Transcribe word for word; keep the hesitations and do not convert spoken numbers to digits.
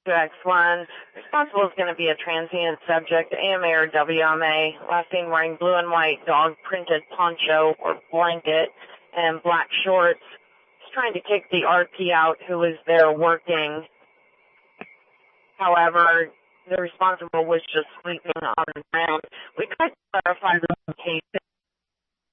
two X one. Responsible is going to be a transient subject, A M A or W M A, last seen wearing blue and white dog printed poncho or blanket and black shorts. He's trying to kick the R P out who was there working. However, the responsible was just sleeping on the ground. We tried to clarify the location